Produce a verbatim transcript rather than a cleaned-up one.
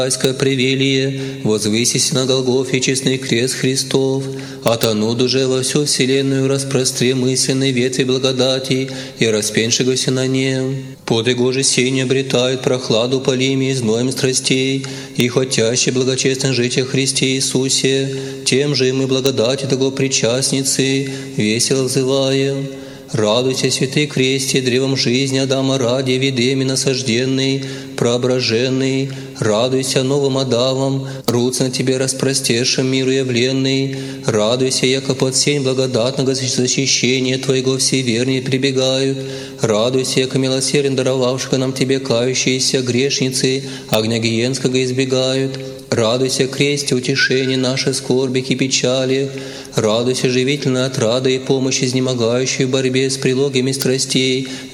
Райское привилие, возвысись на Голгофе честный крест Христов, от оnud уже во всю вселенную распростре мысленной ветви благодати и распеншегося на нем. Подвигу же сей не обретает прохладу полими и зноем страстей, и хотяще благочестно жить о Христе Иисусе, тем же и мы благодати того причастницы весело взываем. Радуйся, святый кресте, древом жизни Адама ради, видами насажденный, проображенный. Радуйся новым Адамом, руц на тебе распростершим миру явленный. Радуйся, яко под сень благодатного защищения Твоего все вернее прибегают. Радуйся, яко милосерден даровавшего нам Тебе кающиеся грешницы, огня гиенского избегают. Радуйся, кресте, утешение нашей скорбях и печали. Радуйся, живительной отрады и помощи изнемогающей в борьбе с прилогами страстей,